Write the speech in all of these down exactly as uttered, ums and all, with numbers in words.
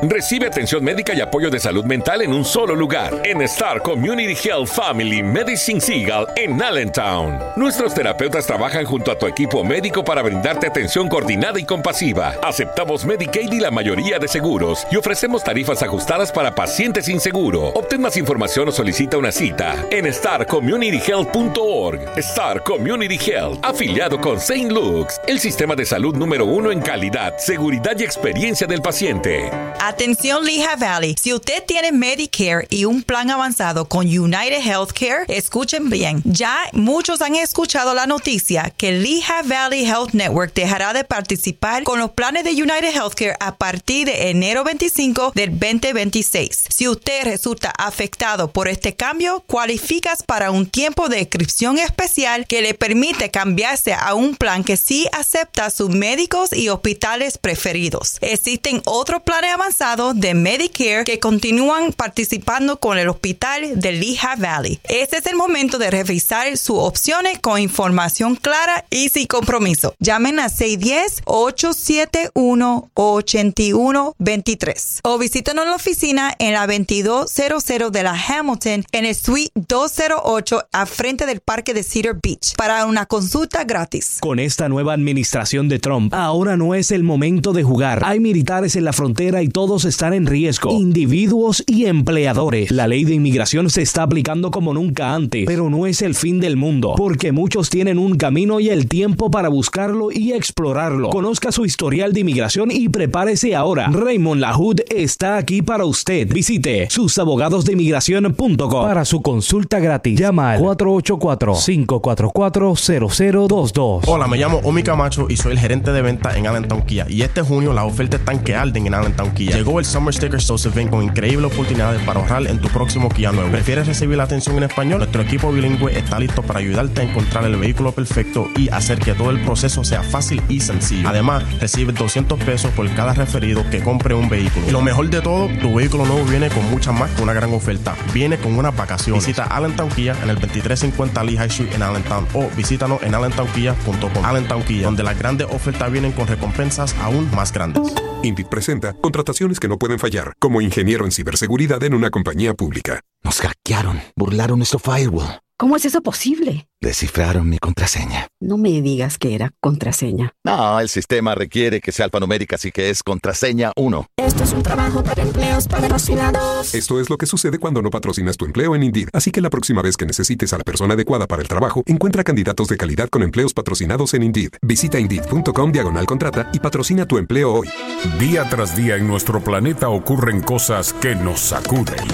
Recibe atención médica y apoyo de salud mental en un solo lugar, en Star Community Health Family Medicine Seagull en Allentown. Nuestros terapeutas trabajan junto a tu equipo médico para brindarte atención coordinada y compasiva. Aceptamos Medicaid y la mayoría de seguros y ofrecemos tarifas ajustadas para pacientes sin seguro. Obtén más información o solicita una cita en star community health punto org. Star Community Health, afiliado con Saint Luke's, el sistema de salud número uno en calidad, seguridad y experiencia del paciente. Atención Lehigh Valley, si usted tiene Medicare y un plan avanzado con United Healthcare, escuchen bien. Ya muchos han escuchado la noticia que Lehigh Valley Health Network dejará de participar con los planes de United Healthcare a partir de enero veinticinco del veinte veintiséis. Si usted resulta afectado por este cambio, cualificas para un tiempo de inscripción especial que le permite cambiarse a un plan que sí acepta sus médicos y hospitales preferidos. Existen otros planes avanzados de Medicare que continúan participando con el hospital de Lehigh Valley. Este es el momento de revisar sus opciones con información clara y sin compromiso. Llamen a seis uno cero, ocho siete uno, ocho uno dos tres o visítanos en la oficina en la veintidós cero de la Hamilton en el Suite doscientos ocho a frente del parque de Cedar Beach para una consulta gratis. Con esta nueva administración de Trump, ahora no es el momento de jugar. Hay militares en la frontera y todos están en riesgo, individuos y empleadores. La ley de inmigración se está aplicando como nunca antes, pero no es el fin del mundo, porque muchos tienen un camino y el tiempo para buscarlo y explorarlo. Conozca su historial de inmigración y prepárese ahora. Raymond LaHood está aquí para usted. Visite sus abogados de inmigración punto com. Para su consulta gratis, llama al cuatro ocho cuatro, cinco cuatro cuatro, cero cero dos dos. Hola, me llamo Omi Camacho y soy el gerente de venta en Allentown Kia. Y este junio las ofertas están que arden en Allentown Kia. Llegó el Summer Sticker Sales Event con increíbles oportunidades para ahorrar en tu próximo Kia nuevo. ¿Prefieres recibir la atención en español? Nuestro equipo bilingüe está listo para ayudarte a encontrar el vehículo perfecto y hacer que todo el proceso sea fácil y sencillo. Además, recibes doscientos pesos por cada referido que compre un vehículo. Y lo mejor de todo, tu vehículo nuevo viene con mucha más que una gran oferta. Viene con una vacación. Visita Allentown Kia en el veintitrés cincuenta Lehigh Street en Allentown o visítanos en allentown kia punto com. Allentown Kia, donde las grandes ofertas vienen con recompensas aún más grandes. Indeed presenta contrataciones que no pueden fallar, como ingeniero en ciberseguridad en una compañía pública. Nos hackearon, burlaron nuestro firewall. ¿Cómo es eso posible? Descifraron mi contraseña. No me digas que era contraseña. No, el sistema requiere que sea alfanumérica, así que es contraseña uno. Esto es un trabajo para empleos patrocinados. Esto es lo que sucede cuando no patrocinas tu empleo en Indeed. Así que la próxima vez que necesites a la persona adecuada para el trabajo, encuentra candidatos de calidad con empleos patrocinados en Indeed. Visita Indeed punto com diagonal contrata y patrocina tu empleo hoy. Día tras día en nuestro planeta ocurren cosas que nos sacuden.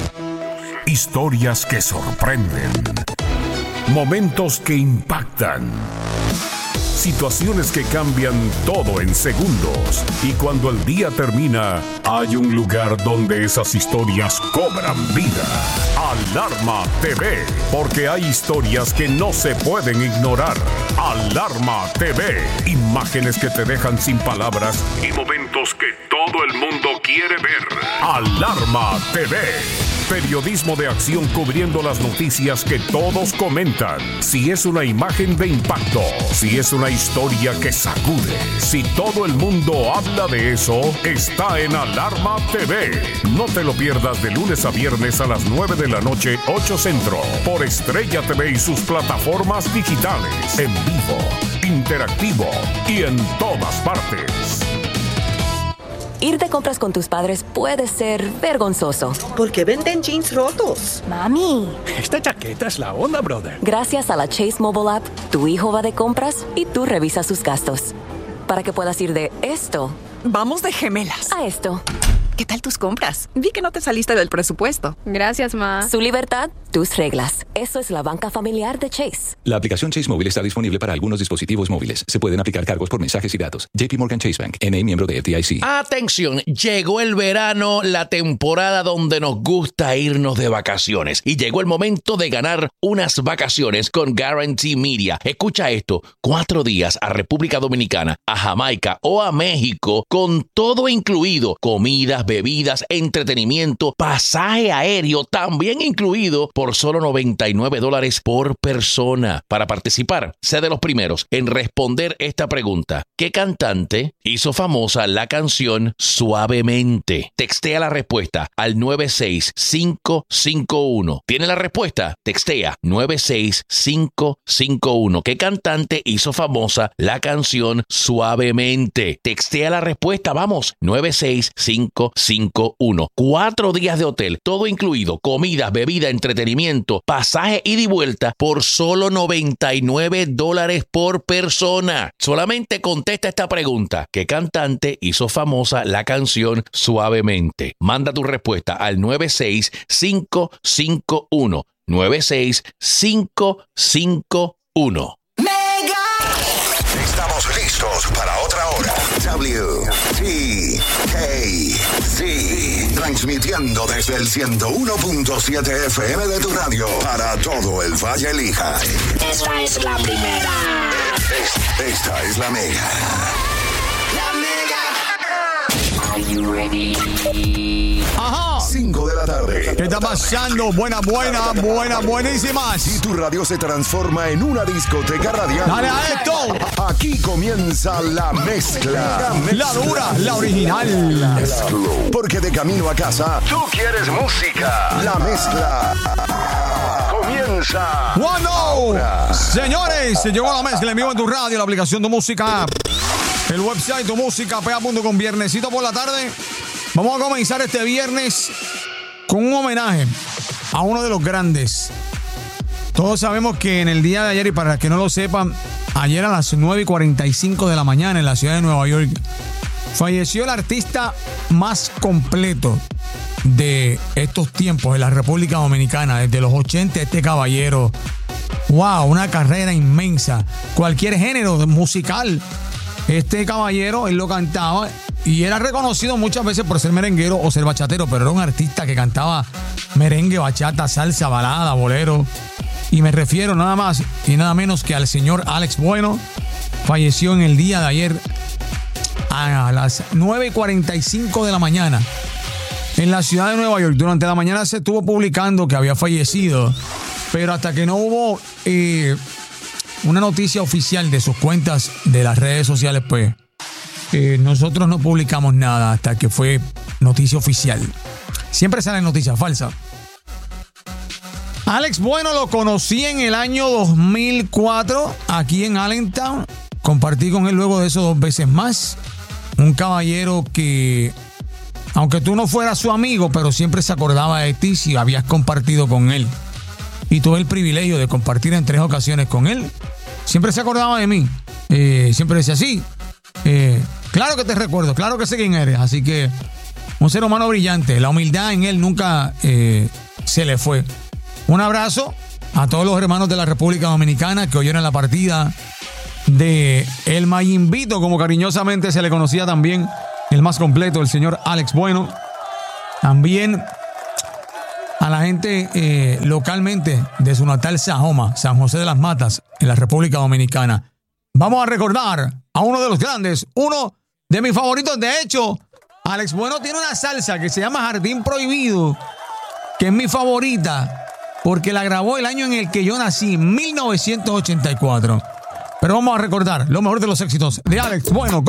Historias que sorprenden. Momentos que impactan. Situaciones que cambian todo en segundos. Y cuando el día termina, hay un lugar donde esas historias cobran vida. Alarma T V. Porque hay historias que no se pueden ignorar. Alarma T V. Imágenes que te dejan sin palabras y momentos que todo el mundo quiere ver. Alarma T V. Periodismo de acción cubriendo las noticias que todos comentan. Si es una imagen de impacto, si es una historia que sacude, si todo el mundo habla de eso, está en Alarma T V. No te lo pierdas de lunes a viernes a las nueve de la noche, ocho Centro, por Estrella T V y sus plataformas digitales, en vivo, interactivo y en todas partes. Ir de compras con tus padres puede ser vergonzoso. ¿Por qué venden jeans rotos? Mami, esta chaqueta es la onda, brother. Gracias a la Chase Mobile App, tu hijo va de compras y tú revisas sus gastos. Para que puedas ir de esto... Vamos de gemelas. A esto. ¿Qué tal tus compras? Vi que no te saliste del presupuesto. Gracias, ma. Su libertad, tus reglas. Eso es la banca familiar de Chase. La aplicación Chase Móvil está disponible para algunos dispositivos móviles. Se pueden aplicar cargos por mensajes y datos. J P Morgan Chase Bank, N A miembro de F D I C. Atención, llegó el verano, la temporada donde nos gusta irnos de vacaciones. Y llegó el momento de ganar unas vacaciones con Guarantee Media. Escucha esto, cuatro días a República Dominicana, a Jamaica o a México con todo incluido, comidas, bebidas, entretenimiento, pasaje aéreo, también incluido por solo noventa y nueve dólares por persona. Para participar, sé de los primeros en responder esta pregunta. ¿Qué cantante hizo famosa la canción Suavemente? Textea la respuesta al nueve seis cinco cinco uno. ¿Tiene la respuesta? Textea nueve seis cinco cinco uno. ¿Qué cantante hizo famosa la canción Suavemente? Textea la respuesta, vamos, nueve seis cinco cinco uno. Cuatro días de hotel, todo incluido, comida, bebida, entretenimiento, pasaje ida y vuelta por solo noventa y nueve dólares por persona. Solamente contesta esta pregunta. ¿Qué cantante hizo famosa la canción Suavemente? Manda tu respuesta al nueve seis cinco cinco uno. nueve seis cinco cinco uno. Estamos listos para otra hora. W T K C, transmitiendo desde el ciento uno punto siete F M de tu radio para todo el Valle Lija. Esta es la primera. Es- esta es la Mega. La Mega. Are you ready? Ajá. cinco de la tarde. ¿Qué está pasando? Buena, buena, buena, buenísimas. Si tu radio se transforma en una discoteca radial, ¡dale a esto! Aquí comienza la mezcla. La dura, la original. Porque de camino a casa, tú quieres música. La mezcla comienza. ¡Cuándo! Señores, se llegó a la mezcla en vivo en tu radio, la aplicación Tu Música App, el website tu música pega punto com. Viernesito por la tarde. Vamos a comenzar este viernes con un homenaje a uno de los grandes. Todos sabemos que en el día de ayer, y para que no lo sepan, ayer a las nueve y cuarenta y cinco de la mañana en la ciudad de Nueva York, falleció el artista más completo de estos tiempos en la República Dominicana. Desde los ochenta, este caballero, wow, una carrera inmensa. Cualquier género musical, este caballero, él lo cantaba. Y era reconocido muchas veces por ser merenguero o ser bachatero, pero era un artista que cantaba merengue, bachata, salsa, balada, bolero. Y me refiero nada más y nada menos que al señor Alex Bueno. Falleció en el día de ayer a las nueve y cuarenta y cinco de la mañana en la ciudad de Nueva York. Durante la mañana se estuvo publicando que había fallecido, pero hasta que no hubo eh, una noticia oficial de sus cuentas de las redes sociales, pues Eh, nosotros no publicamos nada hasta que fue noticia oficial. Siempre salen noticias falsas. Alex Bueno lo conocí en el año dos mil cuatro aquí en Allentown. Compartí con él luego de eso dos veces más. Un caballero que, aunque tú no fueras su amigo, pero siempre se acordaba de ti si habías compartido con él. Y tuve el privilegio de compartir en tres ocasiones con él. Siempre se acordaba de mí. Eh, siempre decía así. Eh, claro que te recuerdo, claro que sé quién eres. Así que un ser humano brillante. La humildad en él nunca eh, se le fue. Un abrazo a todos los hermanos de la República Dominicana que oyeron la partida de el Mayimbito, como cariñosamente se le conocía también, el más completo, el señor Alex Bueno. También a la gente eh, localmente de su natal Sajoma, San José de las Matas, en la República Dominicana. Vamos a recordar a uno de los grandes, uno de mis favoritos. De hecho, Alex Bueno tiene una salsa que se llama Jardín Prohibido, que es mi favorita, porque la grabó el año en el que yo nací, mil novecientos ochenta y cuatro. Pero vamos a recordar lo mejor de los éxitos de Alex Bueno.